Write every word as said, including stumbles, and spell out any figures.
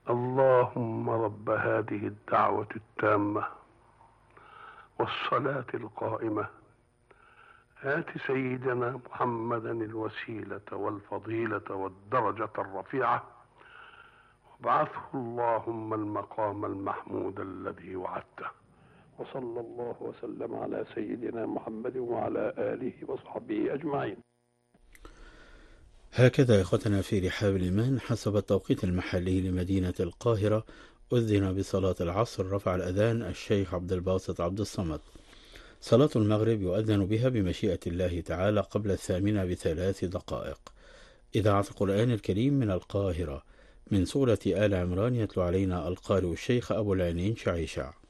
اللهم رب هذه الدعوة التامة والصلاة القائمة آت سيدنا محمدا الوسيلة والفضيلة والدرجة الرفيعة وابعثه اللهم المقام المحمود الذي وعدته. وصلى الله وسلم على سيدنا محمد وعلى آله وصحبه أجمعين. هكذا إخوتنا في رحاب الإيمان حسب التوقيت المحلي لمدينة القاهرة أذن بصلاة العصر. رفع الأذان الشيخ عبد الباسط عبد الصمد. صلاة المغرب يؤذن بها بمشيئة الله تعالى قبل الثامنة بثلاث دقائق. إذاعة القرآن الكريم من القاهرة من سورة آل عمران يتلو علينا القارئ الشيخ أبو العينين شعيشع.